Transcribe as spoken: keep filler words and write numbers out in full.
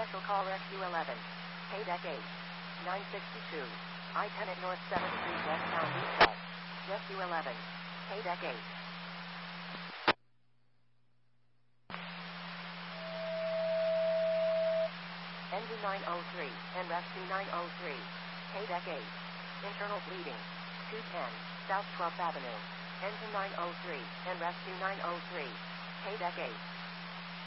Special call Rescue eleven. K-Deck eight. nine sixty-two. I ten at North seventh Street westbound east. Rescue eleven. K-Deck eight. Engine nine oh three, and Rescue nine oh three. K-Deck eight. Internal bleeding. two ten, South twelfth Avenue. Engine nine oh three, and Rescue nine oh three. K-Deck eight.